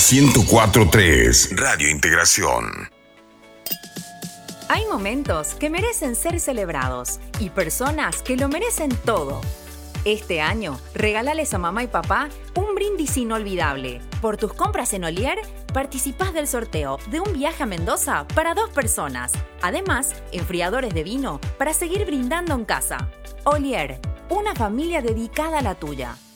104.3 Radio Integración. Hay momentos que merecen ser celebrados y personas que lo merecen todo. Este año, regálales a mamá y papá un brindis inolvidable. Por tus compras en Olier, participás del sorteo de un viaje a Mendoza para 2 personas. Además, enfriadores de vino para seguir brindando en casa. Olier, una familia dedicada a la tuya.